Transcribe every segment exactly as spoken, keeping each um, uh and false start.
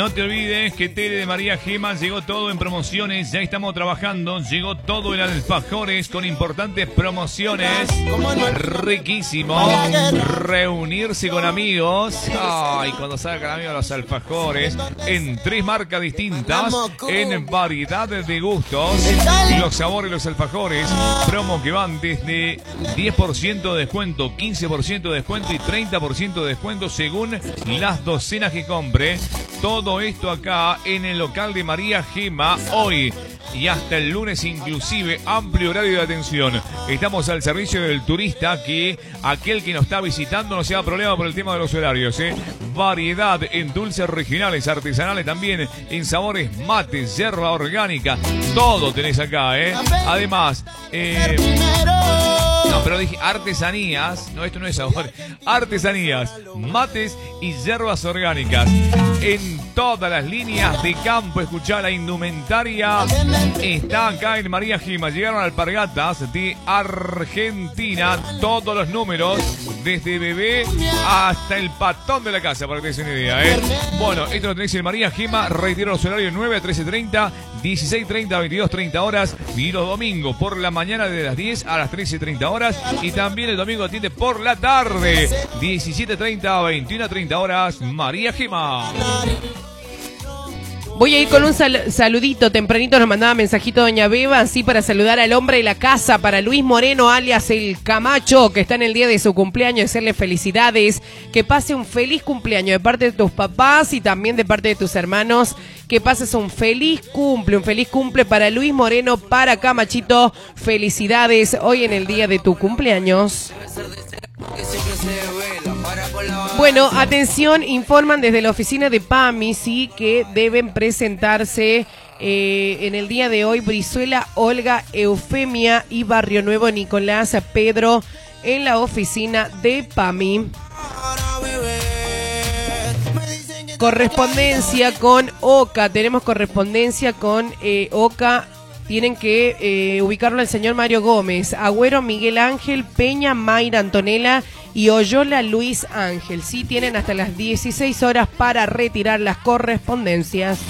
No te olvides que Tele de María Gema llegó todo en promociones. Ya estamos trabajando. Llegó todo en alfajores con importantes promociones. Riquísimo. Reunirse con amigos. Ay, cuando salgan amigos los alfajores. En tres marcas distintas. En variedad de gustos. Los sabores de los alfajores. Promo que van desde diez por ciento de descuento, quince por ciento de descuento y treinta por ciento de descuento según las docenas que compre. Todo esto acá en el local de María Gema hoy y hasta el lunes inclusive, amplio horario de atención. Estamos al servicio del turista, que aquel que nos está visitando no sea problema por el tema de los horarios, ¿eh? Variedad en dulces regionales, artesanales también, en sabores mates, yerba orgánica, todo tenés acá, ¿eh? Además, eh... no, pero dije artesanías, no, esto no es sabor, artesanías, mates y hierbas orgánicas. En todas las líneas de campo, escuchá, la indumentaria está acá en María Gema. Llegaron alpargatas de Argentina, todos los números, desde bebé hasta el patón de la casa, para que te des una idea, ¿eh? Bueno, esto lo tenéis en María Gema, reitero los horarios nueve a trece treinta, dieciséis treinta a veintidós treinta horas, y los domingos por la mañana de las diez a las trece treinta horas, y también el domingo atiende por la tarde, diecisiete treinta a veintiuno treinta horas, María Gema. Voy a ir con un sal- saludito. Tempranito nos mandaba mensajito doña Beba, así para saludar al hombre de la casa, para Luis Moreno, alias el Camacho, que está en el día de su cumpleaños, hacerle felicidades, que pase un feliz cumpleaños de parte de tus papás y también de parte de tus hermanos, que pases un feliz cumple, un feliz cumple para Luis Moreno, para Camachito, felicidades hoy en el día de tu cumpleaños. Bueno, atención, informan desde la oficina de PAMI, sí, que deben presentarse eh, en el día de hoy Brizuela, Olga, Eufemia y Barrio Nuevo, Nicolás, Pedro, en la oficina de PAMI. Correspondencia con OCA, tenemos correspondencia con eh, OCA. Tienen que eh, ubicarlo al señor Mario Gómez, Agüero Miguel Ángel, Peña Mayra Antonella y Oyola Luis Ángel. Sí, tienen hasta las dieciséis horas para retirar las correspondencias.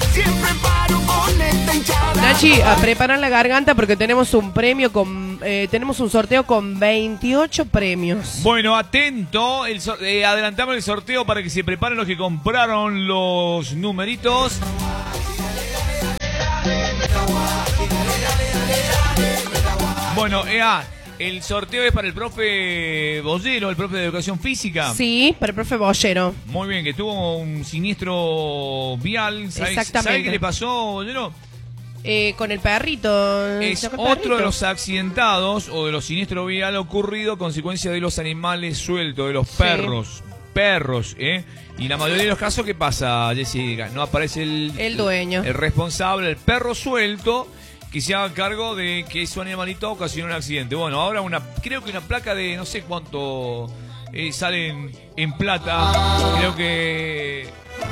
Nachi, a preparar la garganta porque tenemos un premio con, eh, tenemos un sorteo con veintiocho premios. Bueno, atento, el so- eh, adelantamos el sorteo para que se preparen los que compraron los numeritos. Bueno, eh, ah, el sorteo es para el profe Bollero, el profe de Educación Física. Sí, para el profe Bollero. Muy bien, que tuvo un siniestro vial. ¿Sabes, Exactamente. ¿Sabe qué le pasó, Bollero? Eh, con el perrito. Es ¿El otro perrito? de los accidentados o de los siniestros vial ocurrido a consecuencia de los animales sueltos, de los perros. Sí. Perros, ¿eh? Y la mayoría de los casos, ¿qué pasa, Jessica? No aparece el, el dueño. El, el responsable, el perro suelto, que se haga cargo de que su animalito ocasionó un accidente. Bueno, ahora una, creo que una placa de no sé cuánto eh, sale en, en plata. Creo que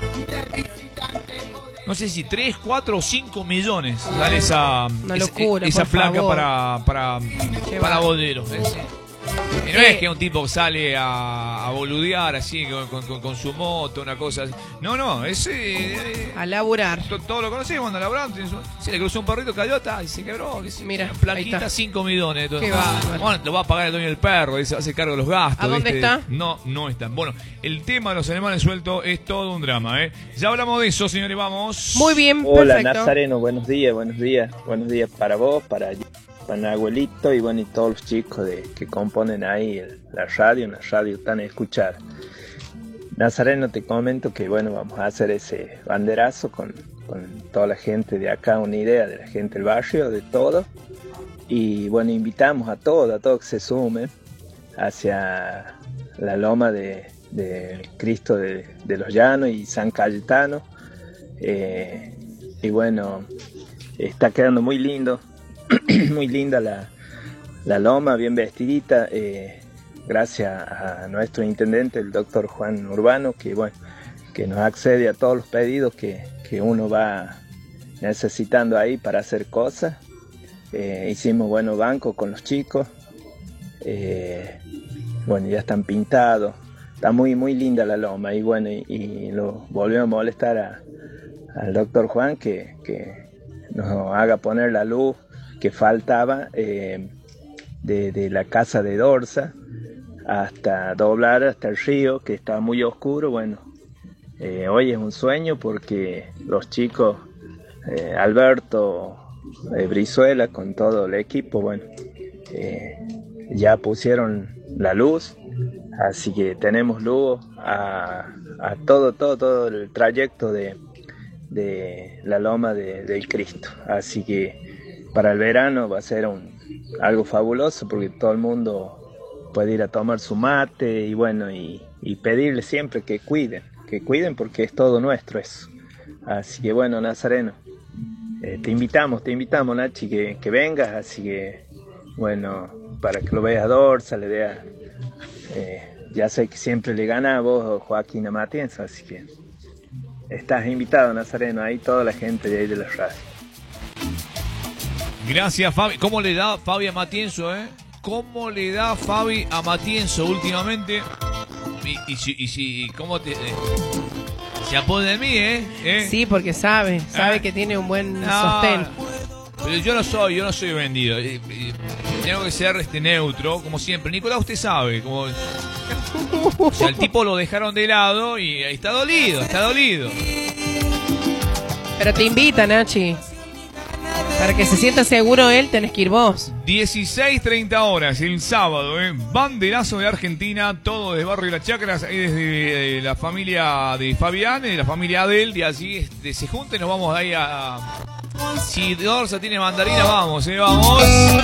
no sé si tres, cuatro o cinco millones sale esa, una esa, locura, esa por placa favor. para para, para boleros. ¿eh? Y no eh, es que un tipo sale a, a boludear así con, con, con su moto, una cosa así. No, no, es eh, a laburar. To, todo lo conocemos, cuando laburan, se le cruzó un perrito, cayó y se quebró. Que se, Mira, plaquita, cinco millones. Qué bárbaro. Bueno, lo va a pagar el dueño del perro, se hace cargo de los gastos. ¿A dónde ¿viste? está? No, no está. Bueno, el tema de los animales sueltos es todo un drama, ¿eh? Ya hablamos de eso, señores, vamos. Muy bien, Hola, perfecto. Nazareno, buenos días, buenos días. Buenos días para vos, para para abuelito y bueno, y todos los chicos de, que componen ahí el, la radio, una radio tan escuchada. Nazareno, te comento que bueno, vamos a hacer ese banderazo con, con toda la gente de acá, una idea de la gente del barrio, de todo. Y bueno, invitamos a todos, a todos que se sumen hacia la loma de, de Cristo de, de los Llanos y San Cayetano. Eh, y bueno, está quedando muy lindo. Muy linda la, la loma, bien vestidita, eh, gracias a nuestro intendente, el doctor Juan Urbano, que bueno, que nos accede a todos los pedidos que, que uno va necesitando ahí para hacer cosas. Eh, hicimos buenos bancos con los chicos, eh, bueno, ya están pintados, está muy muy linda la loma y bueno, y, y lo volvemos a molestar a al doctor Juan que, que nos haga poner la luz que faltaba eh, de, de la casa de Dorsa hasta doblar hasta el río, que está muy oscuro. Bueno, eh, hoy es un sueño porque los chicos, eh, Alberto, eh, Brizuela, con todo el equipo, bueno, eh, ya pusieron la luz, así que tenemos luz a, a todo, todo, todo el trayecto de, de la loma de, del Cristo. Así que para el verano va a ser un, algo fabuloso porque todo el mundo puede ir a tomar su mate y bueno, y, y pedirle siempre que cuiden, que cuiden porque es todo nuestro eso. Así que bueno, Nazareno, eh, te invitamos, te invitamos, Nachi, que, que vengas, así que bueno, para que lo veas a Dorsa, le veas, eh, ya sé que siempre le gana a vos, Joaquín, a Matienzo, así que estás invitado, Nazareno, ahí toda la gente de ahí de la radio. Gracias, Fabi. ¿Cómo le da Fabi a Matienzo, eh? ¿Cómo le da Fabi a Matienzo últimamente? Y, y, y, y ¿cómo te...? Eh, se apoya de mí, ¿eh? ¿eh? Sí, porque sabe, sabe ¿Eh? que tiene un buen no, sostén. Pero yo no soy, yo no soy vendido. Eh, eh, tengo que ser este neutro, como siempre. Nicolás, usted sabe, como... O sea, el tipo lo dejaron de lado y ahí está dolido, está dolido. Pero te invita, Nachi. Para que se sienta seguro él, tenés que ir vos. dieciséis treinta horas, el sábado, ¿eh? Banderazo de Argentina, todo desde Barrio de las Chacras, ahí desde eh, la familia de Fabián, de la familia Adel, y así este, se junten, nos vamos ahí a... Si Dorsa tiene mandarina, vamos, ¿eh? Vamos.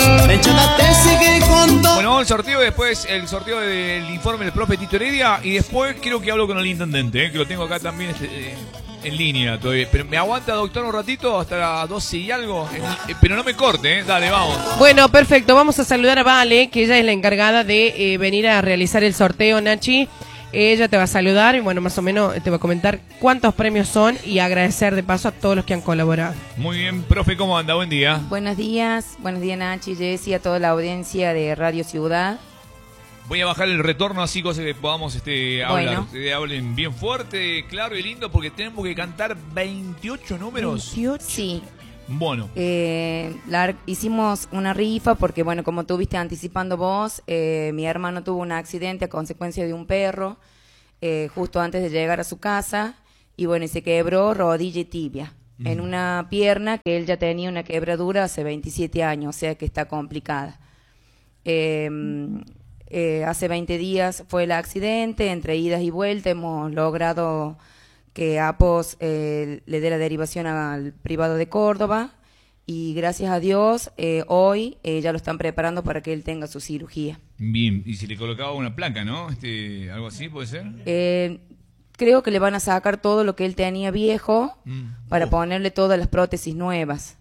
Bueno, vamos al sorteo, después el sorteo del informe del profe Tito Heredia, y después creo que hablo con el intendente, ¿eh? Que lo tengo acá también... Este, eh, en línea todavía, pero me aguanta, doctor, un ratito hasta las doce y algo, eh, pero no me corte, ¿eh? Dale, vamos. Bueno, perfecto, vamos a saludar a Vale, que ella es la encargada de eh, venir a realizar el sorteo, Nachi. Ella te va a saludar y bueno, más o menos te va a comentar cuántos premios son y agradecer de paso a todos los que han colaborado. Muy bien, profe, ¿cómo anda? Buen día. Buenos días, buenos días Nachi, Jessy, a toda la audiencia de Radio Ciudad. Voy a bajar el retorno así, cosas que podamos este, hablar. Bueno. Ustedes hablen bien fuerte, claro y lindo, porque tenemos que cantar veintiocho números. veintiocho. Sí. Bueno. Eh, la, hicimos una rifa porque, bueno, como tú viste anticipando vos, eh, mi hermano tuvo un accidente a consecuencia de un perro eh, justo antes de llegar a su casa y, bueno, y se quebró rodilla y tibia mm. en una pierna que él ya tenía una quebradura hace veintisiete años, o sea que está complicada. Eh... Eh, hace veinte días fue el accidente, entre idas y vueltas hemos logrado que APOS eh, le dé la derivación al privado de Córdoba y gracias a Dios eh, hoy eh, ya lo están preparando para que él tenga su cirugía. Bien, y si le colocaba una placa, ¿no? Este, algo así, ¿puede ser? Eh, creo que le van a sacar todo lo que él tenía viejo mm. para oh. ponerle todas las prótesis nuevas.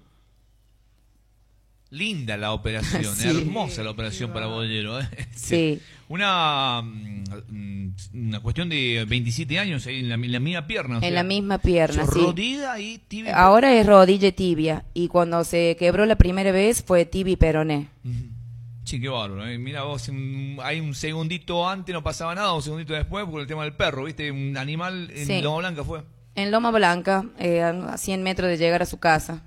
Linda la operación, sí. Hermosa la operación para Bollero. ¿eh? Sí. Una, una cuestión de veintisiete años en la, en la misma pierna. O en sea, la misma pierna, sí. Rodilla y tibia. Ahora es rodilla y tibia. Y cuando se quebró la primera vez fue tibia y peroné. Sí, qué bárbaro. ¿eh? Mira vos, un, hay un segundito antes no pasaba nada, un segundito después por el tema del perro, ¿viste? Un animal en sí. Loma Blanca fue. En Loma Blanca, eh, a cien metros de llegar a su casa.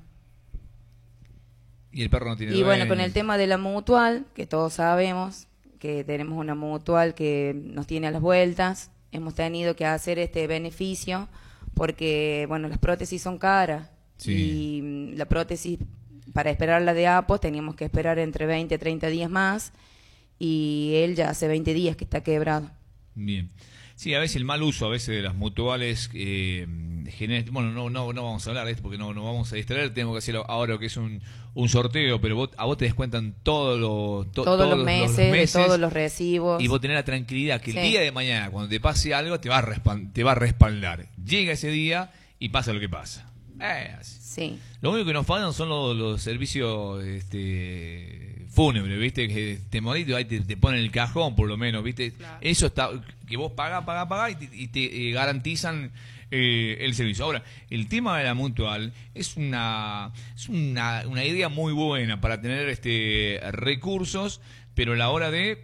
Y el perro no tiene Y dueño. Bueno, con el tema de la mutual, que todos sabemos que tenemos una mutual que nos tiene a las vueltas, hemos tenido que hacer este beneficio porque, bueno, las prótesis son caras. Sí. Y la prótesis, para esperar la de APOS, teníamos que esperar entre veinte a treinta días más y él ya hace veinte días que está quebrado. Bien. Sí, a veces el mal uso a veces de las mutuales eh, genera, bueno, no no no vamos a hablar de esto porque no no vamos a distraer, tenemos que hacer ahora lo que es un, un sorteo, pero vos, a vos te descuentan todo lo, to, todos, todos los, meses, los meses, de todos los recibos. Y vos tenés la tranquilidad que sí. el día de mañana, cuando te pase algo, te va a respaldar, te va a respaldar. Llega ese día y pasa lo que pasa. Eh, sí. Lo único que nos faltan son los, los servicios este, fúnebres, ¿viste? Que te morís y ahí te, te ponen el cajón, por lo menos, ¿viste? Claro. Eso está, que vos pagás, pagás, pagás y te, y te eh, garantizan eh, el servicio. Ahora, el tema de la mutual es una es una, una idea muy buena para tener este recursos, pero a la hora de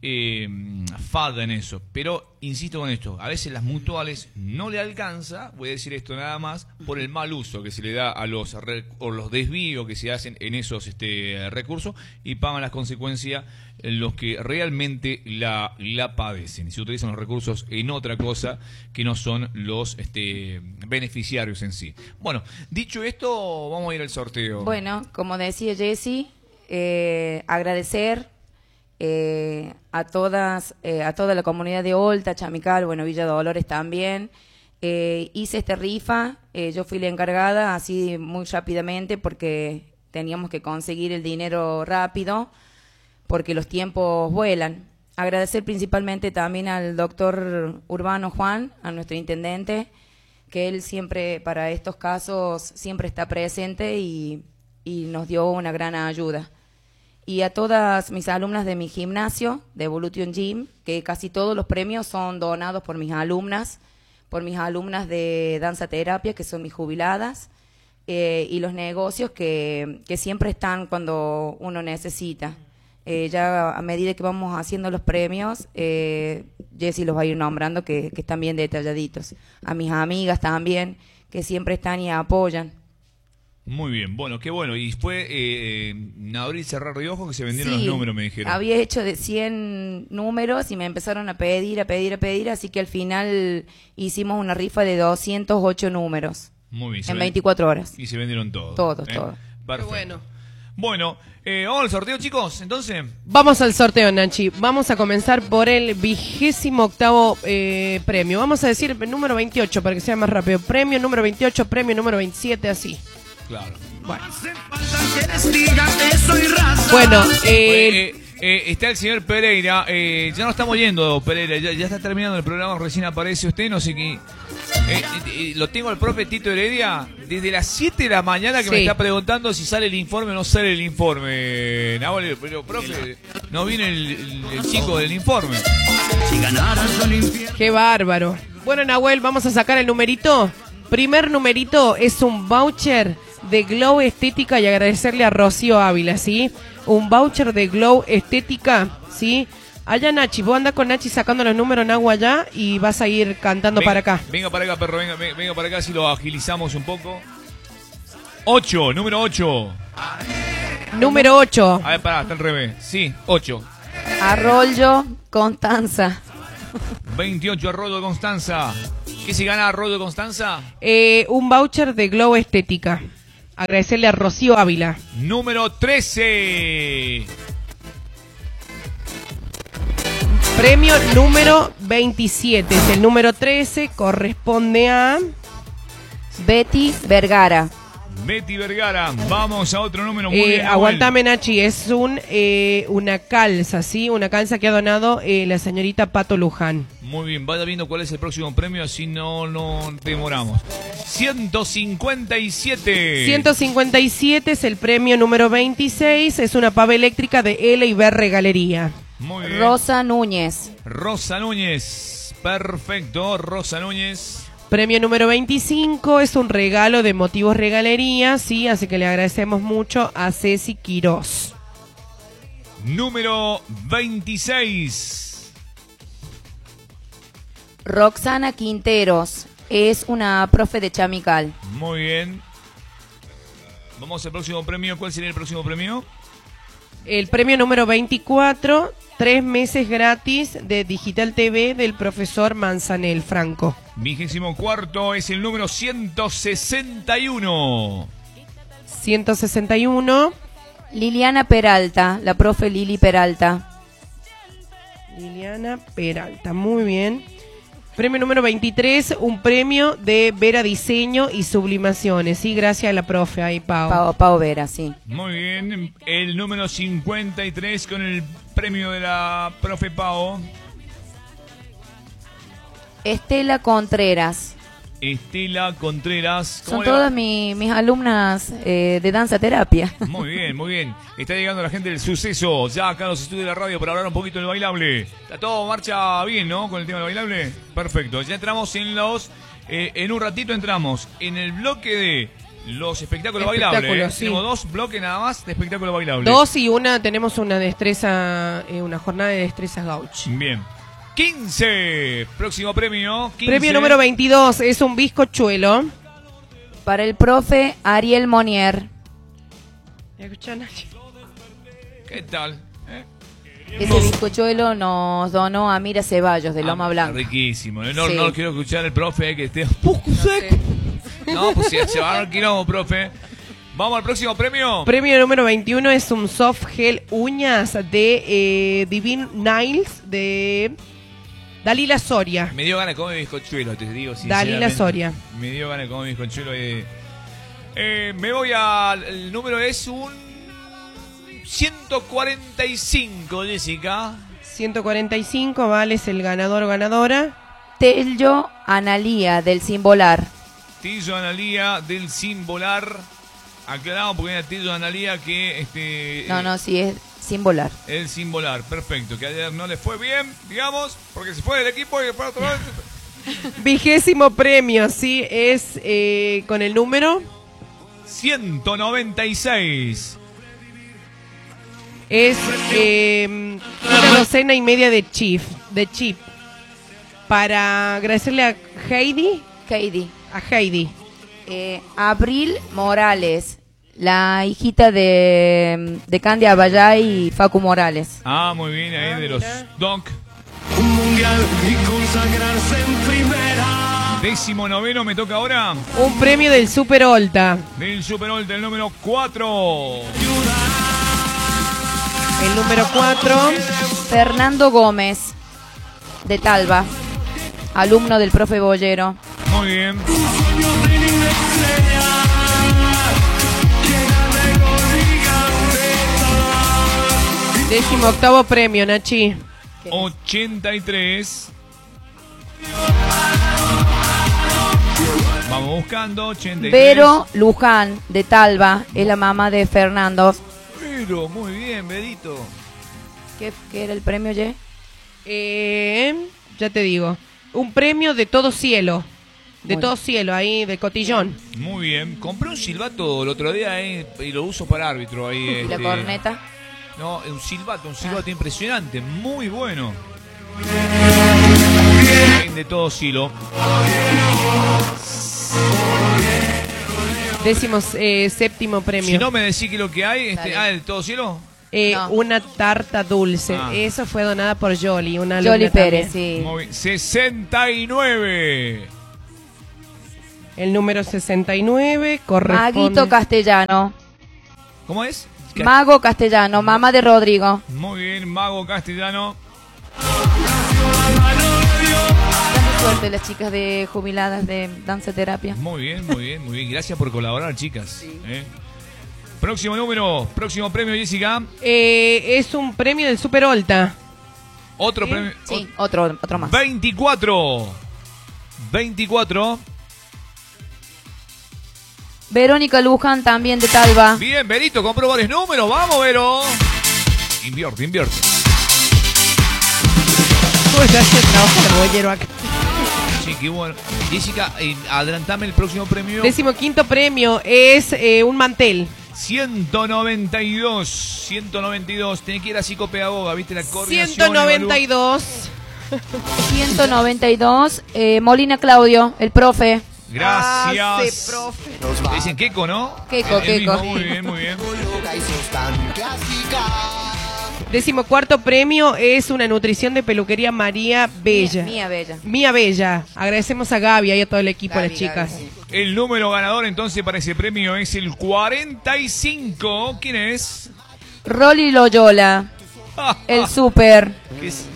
eh, fada en eso. Pero insisto con esto, a veces las mutuales no le alcanza, voy a decir esto nada más, por el mal uso que se le da a los, o los desvíos que se hacen en esos este, recursos, y pagan las consecuencias los que realmente la, la padecen y se utilizan los recursos en otra cosa que no son los este, beneficiarios en sí. Bueno, dicho esto, vamos a ir al sorteo. Bueno, como decía Jessy, eh, agradecer eh, a todas, eh, a toda la comunidad de Olta, Chamical, bueno, Villa Dolores también. Eh, hice esta rifa, eh, yo fui la encargada así muy rápidamente porque teníamos que conseguir el dinero rápido, porque los tiempos vuelan. Agradecer principalmente también al doctor Urbano Juan, a nuestro intendente, que él siempre, para estos casos, siempre está presente y, y nos dio una gran ayuda. Y a todas mis alumnas de mi gimnasio, de Evolution Gym, que casi todos los premios son donados por mis alumnas, por mis alumnas de danza terapia, que son mis jubiladas, eh, y los negocios que, que siempre están cuando uno necesita. Eh, ya a medida que vamos haciendo los premios, eh, Jessy los va a ir nombrando que, que están bien detalladitos. A mis amigas también, que siempre están y apoyan. Muy bien, bueno, qué bueno. Y fue eh, en abrir y cerrar de ojos que se vendieron Sí, los números, me dijeron. Había hecho de cien números y me empezaron a pedir, a pedir, a pedir, así que al final hicimos una rifa de doscientos ocho números. Muy bien. En veinticuatro horas. Y se vendieron todos. Todos, ¿eh? todos. Perfecto. Qué bueno. Bueno, eh, vamos al sorteo, chicos, entonces. Vamos al sorteo, Nachi. Vamos a comenzar por el vigésimo octavo eh, premio. Vamos a decir el número veintiocho para que sea más rápido. Premio número veintiocho, premio número veintisiete, así. Claro. Bueno, bueno eh, eh, eh, está el señor Pereira. Eh, ya no estamos yendo, Pereira. Ya, ya está terminando el programa. Recién aparece usted. No sé qué. Eh, eh, lo tengo al profe Tito Heredia desde las siete de la mañana que Sí. me está preguntando si sale el informe o no sale el informe. Nahuel, pero profe, no viene el, el- el chico del informe. qué bárbaro. Bueno, Nahuel, vamos a sacar el numerito. Primer numerito es un voucher de Glow Estética y agradecerle a Rocío Ávila, ¿sí? Un voucher de Glow Estética, ¿sí? Allá Nachi, vos andás con Nachi sacando los números en agua allá y vas a ir cantando Venga, para acá. Venga para acá, perro, venga, venga, venga para acá si lo agilizamos un poco. ocho, número ocho. Número ocho. A ver, pará, está al revés. Sí, ocho. Arroyo Constanza. veintiocho, Arroyo de Constanza. ¿Qué se gana Arroyo de Constanza? Eh, un voucher de Glow Estética. Agradecerle a Rocío Ávila. Número trece. Premio número veintisiete. Es el número trece, corresponde a... Betty Vergara. Betty Vergara. Vamos a otro número. Muy Eh, bien, Nahuel. aguantame, Nachi, es un eh, una calza, ¿sí? Una calza que ha donado eh, la señorita Pato Luján. Muy bien, vaya viendo cuál es el próximo premio, así no, no demoramos. ciento cincuenta y siete. ciento cincuenta y siete es el premio número veintiséis, es una pava eléctrica de L y B Regalería. Muy bien. Rosa Núñez. Rosa Núñez. Perfecto, Rosa Núñez. Premio número veinticinco es un regalo de Motivos Regalería, sí, así que le agradecemos mucho a Ceci Quirós. Número veintiséis. Roxana Quinteros. Es una profe de Chamical. Muy bien. Vamos al próximo premio. ¿Cuál sería el próximo premio? El premio número veinticuatro, tres meses gratis de Digital T V del profesor Manzanel Franco. Vigésimo cuarto es el número ciento sesenta y uno. ciento sesenta y uno. Liliana Peralta. La profe Lili Peralta. Liliana Peralta, muy bien. Premio número veintitrés, un premio de Vera Diseño y Sublimaciones. Sí, gracias a la profe ahí, Pau. Pau, Pau Vera, sí. Muy bien. El número cincuenta y tres con el premio de la profe Pau. Estela Contreras. Estela Contreras. ¿Cómo Son le va? todas mi- mis alumnas eh, de danza terapia. Muy bien, muy bien. Está llegando la gente del suceso, ya acá a los estudios de la radio para hablar un poquito del bailable. Está todo marcha bien, ¿no? Con el tema del bailable. Perfecto. Ya entramos en los... Eh, en un ratito entramos en el bloque de los espectáculos Espectáculos, bailables. ¿eh? sí. Tenemos dos bloques nada más de espectáculos bailables. Dos y una, tenemos una destreza, eh, una jornada de destrezas gauch. Bien. quince. Próximo premio. quince. Premio número veintidós es un bizcochuelo. Para el profe Ariel Monier. ¿Qué tal? ¿Eh? Ese bizcochuelo nos donó a Mira Ceballos de Loma Ah, Blanca. riquísimo. No, Sí. no quiero escuchar el profe que esté un poco seco. No, pues sí, se va a dar quilombo, profe. Vamos al próximo premio. Premio número veintiuno es un soft gel uñas de eh, Divine Nails de Dalila Soria. Me dio ganas de comer bizcochuelo, te digo Dalila sinceramente. Soria. Me dio ganas de comer bizcochuelo. Eh, eh, me voy al... El número es un... ciento cuarenta y cinco, Jessica. ciento cuarenta y cinco, vale, es el ganador o ganadora. Tello Analía del Simbolar. Tillo Analía del Simbolar. Aclaramos porque era Tillo Analía que... este No, no, sí, es Simbolar. El Simbolar, perfecto. Que ayer no le fue bien, digamos, porque se fue del equipo y después otra vez... Vigésimo premio, sí, es eh, con el número... ciento noventa y seis. Es eh, una docena y media de chip, de chip. Para agradecerle a Heidi. Heidi. A Heidi. Eh, Abril Morales, la hijita de, de Candy Abayá y Facu Morales. Ah, muy bien, ahí Ah, de los mira. Donk. Un mundial y consagrarse en primera. Décimo noveno me toca ahora. Un premio del Super Olta. Del Super Old, el número cuatro. El número cuatro. Fernando Gómez, de Talba, alumno del profe Bollero. Muy bien. Décimo octavo premio, Nachi. ochenta y tres. Vamos buscando. ochenta y tres. Vero Luján, de Talba, es la mamá de Fernando. Pero, muy bien, Berito. ¿Qué, qué era el premio, Ye? Eh, ya te digo. Un premio de todo cielo. De Bueno. todo cielo, ahí, de cotillón. Muy bien. Compré un silbato el otro día eh, y lo uso para árbitro ahí. ¿Y la este. corneta? No, un silbato, un silbato impresionante, muy bueno. Bien, de todo silo. Décimo eh, séptimo premio. Si no me decís que lo que hay, este, Dale. ah, el todo cielo. Eh, No. Una tarta dulce. Ah. Eso fue donada por Yoli, una alumna Yoli Pérez, también. sí. Muy bien. sesenta y nueve. El número sesenta y nueve corresponde. Maguito Castellano. ¿Cómo es? Que- Mago Castellano, mamá de Rodrigo. Muy bien, Mago Castellano. Dame suerte las chicas de jubiladas de danza terapia. Muy bien, muy bien, muy bien. Gracias por colaborar, chicas. ¿eh? Próximo número, próximo premio, Jessica. Eh, es un premio del Super Olta. Otro Sí. premio. Sí, otro, otro más. veinticuatro. veinticuatro. Verónica Luján, también de Talba. Bien, Berito, compró varios números. Vamos, Vero. Invierte, invierte. ¿Cómo se hace el trabajo de bollero acá? Sí, qué bueno. Jessica, eh, adelantame el próximo premio. Décimo quinto premio es eh, un mantel. ciento noventa y dos. ciento noventa y dos. Tenés que ir a psicopedagoga, ¿viste? La coordinación. ciento noventa y evalúa- dos. ciento noventa y dos. Eh, Molina Claudio, el profe. Gracias. Ah, sí, profe. Te dicen Keiko, ¿no? Keiko, El- el mismo, Keiko. Muy bien, muy bien. Décimo cuarto premio es una nutrición de peluquería María Bella. Mía, Mía Bella. Mía Bella. Agradecemos a Gaby y a todo el equipo, Gaby, las chicas. Gaby. El número ganador entonces para ese premio es el cuarenta y cinco. ¿Quién es? Rolly Loyola, el super. ¿Qué es?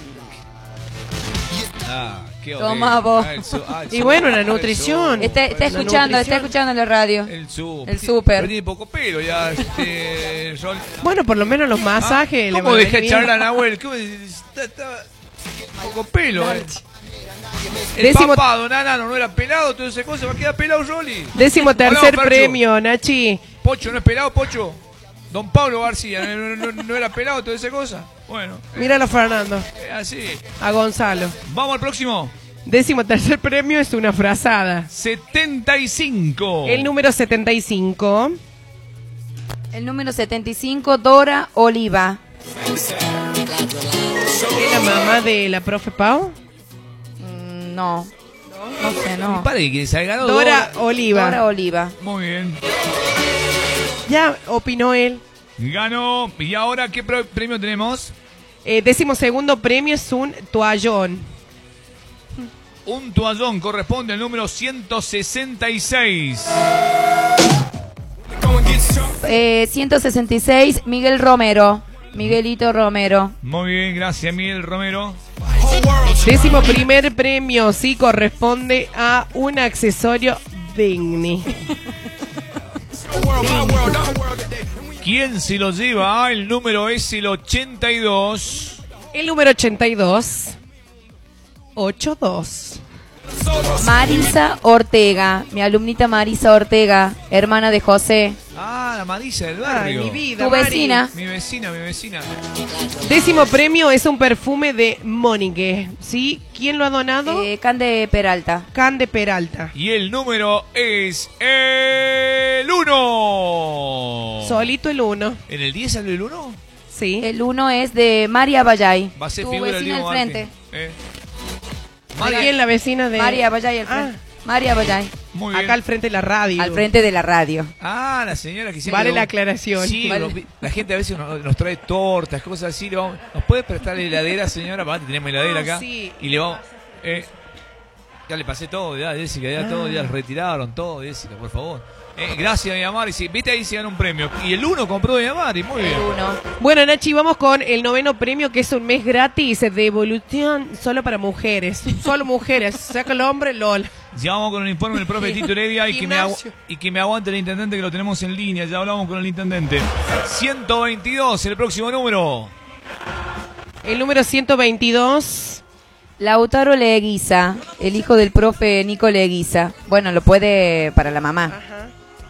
Ah, qué Toma horrible. vos. Ah, el su- ah, el Y su- bueno, la ah, el nutrición. su- Está, está La escuchando, está nutrición. escuchando en la radio. El su. El súper. Pero tiene poco pelo ya, este. Sol. Bueno, por lo menos los masajes. le Ah, ¿Cómo van a dejé venir charlar a bien. Nahuel? ¿Cómo está, está poco pelo, eh? El Décimo- papado, nanano, no era pelado, todas esas cosas, va a quedar pelado Rolly. Décimo tercer Fercho. premio, Nachi. Pocho, ¿no es pelado, Pocho? Don Pablo García, ¿no, no, no- no era pelado, todas esas cosas? Bueno, Míralo, Fernando. eh, así. A Gonzalo. Vamos al próximo. Décimo tercer premio es una frazada. setenta y cinco. El número setenta y cinco. El número setenta y cinco, Dora Oliva. ¿Es la mamá de la profe Pau? Mm, no. No sé, no. Para que se ganó Dora Oliva. Dora Oliva. Muy bien. Ya opinó él. Ganó. ¿Y ahora qué pro- premio tenemos? Eh, décimo segundo premio es un toallón. Un toallón corresponde al número ciento sesenta y seis. Eh, ciento sesenta y seis, Miguel Romero. Miguelito Romero. Muy bien, gracias Miguel Romero. Décimo primer premio, sí, corresponde a un accesorio Digni. ¿Quién se lo lleva? Ah, el número es el ochenta y dos. El número ochenta y dos. ochenta y dos. Marisa Ortega, mi alumnita Marisa Ortega, hermana de José. Ah, la Marisa del Ay, barrio. mi vida, Tu Mari. vecina. Mi vecina, mi vecina. Décimo premio es un perfume de Monique. ¿Sí? ¿Quién lo ha donado? Eh, Cande Peralta. Cande Peralta. Y el número es el uno. Solito el uno. ¿En el diez salió el uno? Sí. El uno es de María Bayay. Va a ser Tu figura del vecina Diego al frente. Martín. Eh. ¿De quién? La vecina de... María Bayay al Ah, frente. María Bayay. Muy bien. acá al frente de la radio. Al frente de la radio. Ah, la señora que siempre... Vale lo- la aclaración. Sí, Vale. lo- la gente a veces nos, nos trae tortas, cosas así. le vamos- ¿Nos puede prestar la heladera, señora? Aparte tenemos heladera Ah, acá. sí. Y le vamos... eh, ya le pasé todo, ya, Jessica, ya todo, ya retiraron todo, Jessica, por favor. Eh, gracias, doña Mari. Sí, viste, ahí se ganó un premio. Y el uno compró doña Mari, muy bien. El uno. Bueno, Nachi, vamos con el noveno premio, que es un mes gratis de evolución solo para mujeres. Solo mujeres. Saca el hombre, LOL. Ya vamos con el informe del profe Tito Heredia y que, me agu- Gimnasio. y que me aguante el intendente, que lo tenemos en línea. Ya hablamos con el intendente. ciento veintidós, el próximo número. El número ciento veintidós. Lautaro Leguiza, el hijo del profe Nico Leguiza. Bueno, lo puede para la mamá. Ajá.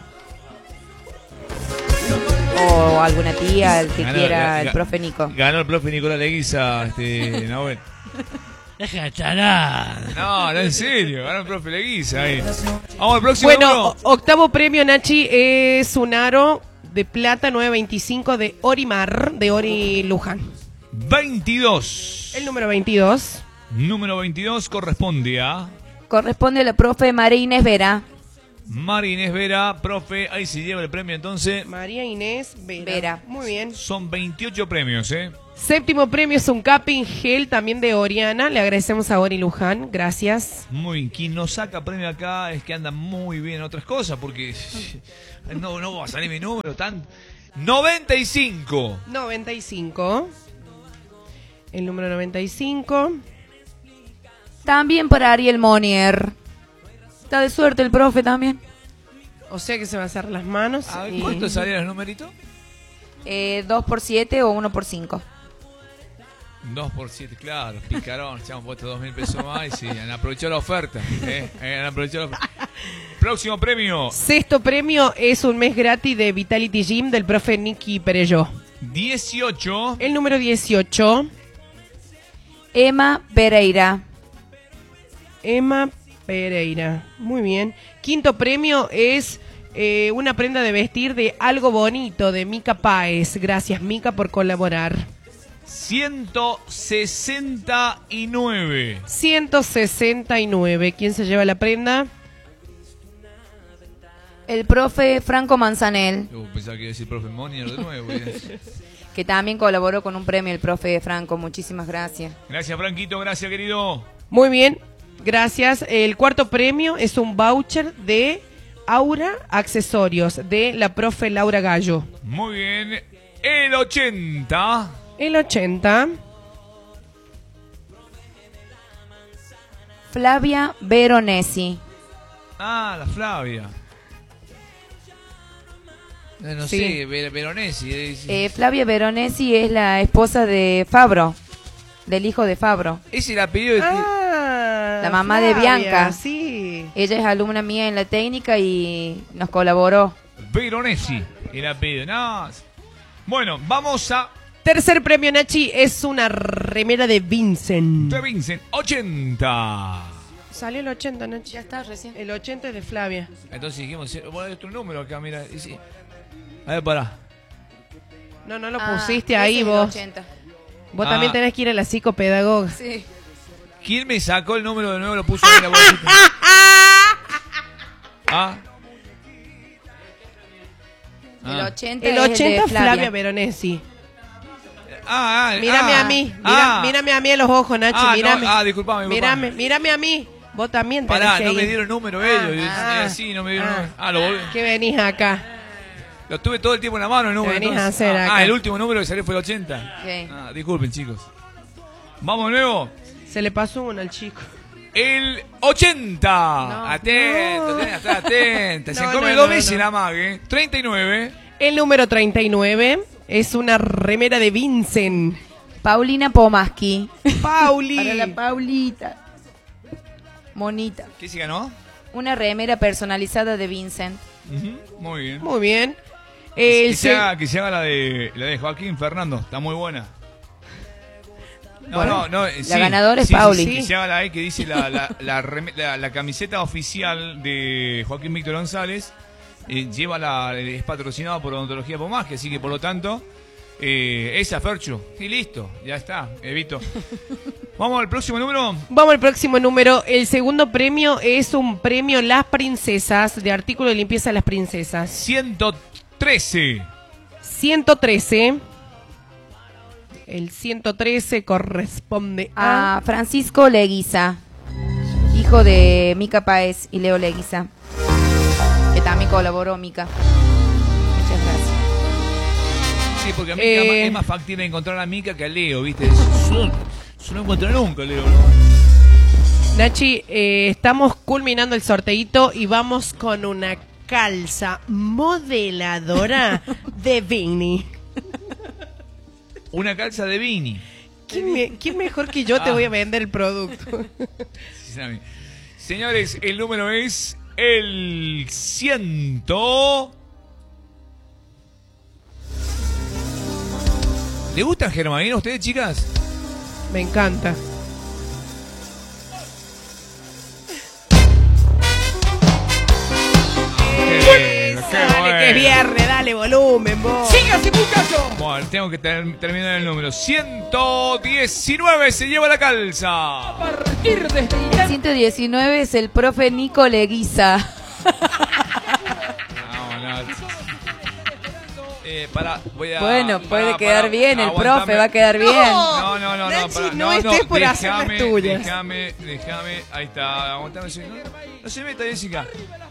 O alguna tía, el que Ganó, quiera, ga- el ga- profe Nico. Ganó el profe Nicolás Leguiza, este, Nahuel. Deja de charar. No, no, en serio, ganó el profe Leguiza ahí. Vamos al próximo Bueno, número. o- octavo premio, Nachi, es un aro de plata nueve veinticinco de Orimar, de Ori Luján. veintidós. El número veintidós. Número veintidós corresponde a Corresponde a la profe María Inés Vera. María Inés Vera, profe. Ahí se lleva el premio entonces. María Inés Vera. Vera. Muy bien. Son veintiocho premios, ¿eh? Séptimo premio es un capping gel también de Oriana. Le agradecemos a Ori Luján. Gracias. Muy bien. Quien nos saca premio acá es que anda muy bien en otras cosas, porque no, no va a salir mi número tan... noventa y cinco. noventa y cinco. El número noventa y cinco. También para Ariel Monier. Está de suerte el profe también. O sea que se va a hacer las manos. A ver, y- ¿cuánto salían los numeritos? Eh, ¿Dos por siete o uno por cinco? dos por siete, claro, picarón, ya hemos puesto dos mil pesos más y sí, han aprovechado la oferta. ¿eh? Han aprovechado la oferta. Próximo premio, Sexto premio es un mes gratis de Vitality Gym del profe Nicky Perello. dieciocho. El número dieciocho. Emma Pereira. Emma Pereira. Muy bien. Quinto premio es eh, una prenda de vestir de Algo Bonito de Mica Páez. Gracias, Mica, por colaborar. ciento sesenta y nueve. ciento sesenta y nueve. ¿Quién se lleva la prenda? El profe Franco Manzanel, Uh, pensaba que iba a decir profe Monier de nuevo. ¿eh? que también colaboró con un premio, el profe Franco. Muchísimas gracias. Gracias, Franquito, gracias, querido. Muy bien. Gracias. El cuarto premio es un voucher de Aura Accesorios de la profe Laura Gallo. Muy bien. El ochenta. El ochenta. Flavia Veronesi. Ah, la Flavia. Eh, No Sí. sé, Ver- Veronesi. eh, sí. Eh, Flavia Veronesi es la esposa de Fabro, del hijo de Fabro. Ese era apellido de... Ah, La mamá de Flavia, Bianca. Sí. Ella es alumna mía en la técnica y nos colaboró. Veronesi. El apellido. No. Bueno, vamos a... Tercer premio, Nachi, es una remera de Vincent. De Vincent, ochenta. Salió el ochenta, Nachi. Ya está, recién. El ochenta es de Flavia. Entonces dijimos, bueno, hay otro número acá, mira. Y sí. A ver, pará. No, no lo Ah, pusiste ese ahí es el vos. ochenta. Vos Ah. también tenés que ir a la psicopedagoga. Sí. ¿Quién me sacó el número de nuevo? Lo puso en la bolsita. Ah. El Ah. ochenta El es el ochenta de Flavia, Flavia. Veronesi. Ah, ah, Mírame ah, a mí, mira, ah. mírame a mí a los ojos, Nachi, Ah, no, mírame. ah, disculpame, Mírame, disculpame. mírame a mí. Vos también tenés Pará, que no ir. me dieron número ellos. y- ah, y así no me dieron ah. número. Ah, lo volví. ¿Qué venís acá? Lo tuve todo el tiempo en la mano el número. venís entonces. a hacer ah, acá? ah, el último número que salió fue el ochenta. Sí. Ah, disculpen, chicos. Vamos de nuevo. Se le pasó uno al chico. El ochenta. No. Atento, No. tenés que estar atenta. Se No, come no, dos no, veces no. la mague. treinta y nueve. El número treinta y nueve es una remera de Vincent. Paulina Pomaski. Pauli. Para la Paulita. Monita. ¿Qué se ganó? Una remera personalizada de Vincent. Ujú, muy bien. Muy bien. Que El se, se- haga, que se haga la de, la de Joaquín Fernando. Está muy buena. No, Bueno, no, no. eh, la sí, ganadora es sí, sí, Pauli. sí, que se haga la E que dice la, la, la, reme- la- la camiseta oficial de Joaquín Víctor González. eh, lleva la, es patrocinado por Odontología Pomaski, así que por lo tanto, eh, esa Fercho. Y listo, ya está, Evito. Vamos al próximo número. Vamos al próximo número. El segundo premio es un premio Las Princesas, de artículo de limpieza Las Princesas. ciento trece. ciento trece. El ciento trece corresponde a... A Francisco Leguiza. Hijo de Mica Páez y Leo Leguiza. Que también colaboró Mica. Muchas gracias. Sí, porque a mí Eh. es más factible encontrar a Mica que a Leo, ¿viste? Yo, yo no encuentro nunca a Leo, ¿no? Nachi, eh, estamos culminando el sorteito y vamos con una calza modeladora de Vini. Una calza de Vini. ¿Quién, me- quién mejor que yo te Ah. voy a vender el producto? Sí, sabe. Señores, el número es el ciento. ¿Le gusta el germanino a ustedes, chicas? Me encanta. Qué, qué Dale, bueno. que es viernes, dale volumen, vos. Bueno, tengo que ter- terminar el número. ciento diecinueve se lleva la calza. El ciento diecinueve es el profe Nico Leguiza. No, no. Eh, pará, voy a, Bueno, puede pará, quedar pará, bien, el aguantame. profe va a quedar bien. No, no, no, no, Nachi, pará, no estés por hacer las déjame, tuyas. Déjame, déjame, ahí está, aguantame. No, no se meta, Jessica.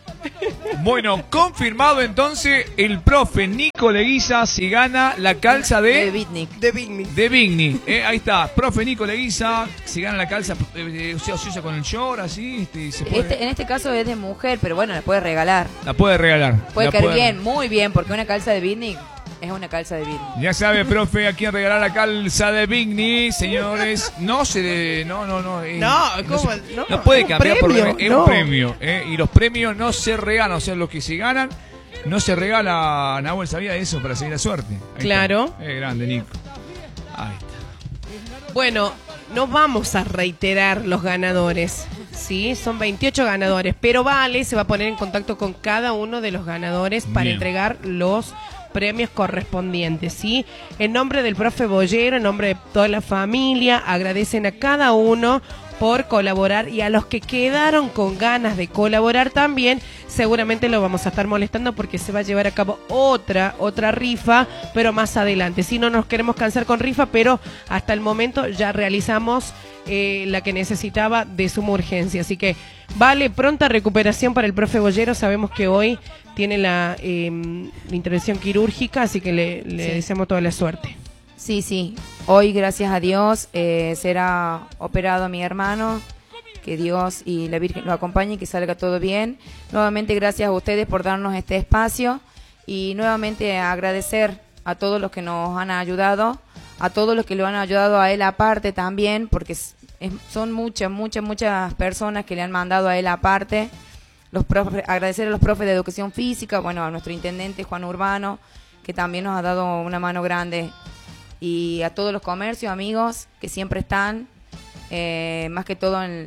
Bueno, confirmado entonces, el profe Nico Leguiza se gana la calza De de... Bitnik. De Vigni. De Vigni, eh, ahí está, profe Nico Leguiza, se gana la calza, eh, o sea, se usa con el short, así, este, se puede, Este, en este caso es de mujer, pero bueno, la puede regalar. la puede regalar. Puede la caer puede- bien, muy bien, porque una calza de Bitnik es una calza de Bitnik. Ya sabe, profe, a quién regalar la calza de Vigni, señores. No se de, no, no, no. eh, No, ¿cómo? se- No, no puede es un cambiar por premio, es no. un premio, eh, y los premios no se regalan, o sea, los que se ganan no se regala. Nahuel sabía eso para seguir la suerte. Ahí Claro. está. Eh, grande, Nico. Ahí está. Bueno, no vamos a reiterar los ganadores. Sí, son veintiocho ganadores, pero Vale se va a poner en contacto con cada uno de los ganadores para Bien. entregar los premios correspondientes, ¿sí? En nombre del profe Bollero, en nombre de toda la familia, agradecen a cada uno por colaborar y a los que quedaron con ganas de colaborar también, seguramente lo vamos a estar molestando porque se va a llevar a cabo otra, otra rifa, pero más adelante. Si no nos queremos cansar con rifa, pero hasta el momento ya realizamos eh, la que necesitaba de suma urgencia. Así que vale, pronta recuperación para el profe Bollero. Sabemos que hoy tiene la, eh, la intervención quirúrgica, así que le, le Sí. deseamos toda la suerte. Sí, sí. Hoy, gracias a Dios, eh, será operado mi hermano. Que Dios y la Virgen lo acompañen y que salga todo bien. Nuevamente, gracias a ustedes por darnos este espacio. Y nuevamente agradecer a todos los que nos han ayudado, a todos los que lo han ayudado a él aparte también, porque es- es- son muchas, muchas, muchas personas que le han mandado a él aparte. Los profes, agradecer a los profes de educación física, bueno, a nuestro intendente Juan Urbano, que también nos ha dado una mano grande. Y a todos los comercios, amigos, que siempre están, eh, más que todo en,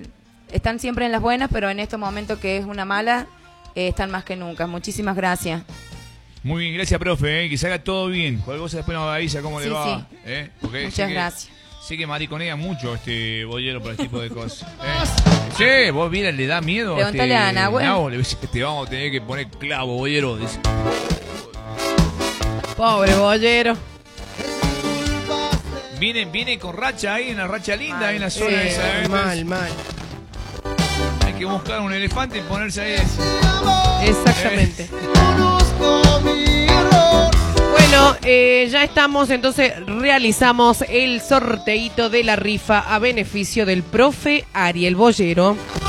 están siempre en las buenas, pero en estos momentos que es una mala, eh, están más que nunca. Muchísimas gracias. Muy bien, gracias, profe, eh, que se haga todo bien. Cualquier cosa después nos avisa cómo Sí, le va. sí. eh, porque Muchas sé que- gracias. Sé que mariconea mucho este bollero por este tipo de cosas. ¿eh? Che, vos mira, le da miedo. Pregúntale este, a Ana, güey. Nahuel, le dice, te vamos a tener que poner clavo, bollero. Dice. Pobre bollero. Viene, viene con racha ahí, una racha linda Mal. ahí en la zona Eh, esa. ¿eh? mal, mal. Hay que buscar un elefante y ponerse ahí. Exactamente. Bueno, eh, ya estamos, entonces realizamos el sorteito de la rifa a beneficio del profe Ariel Bollero.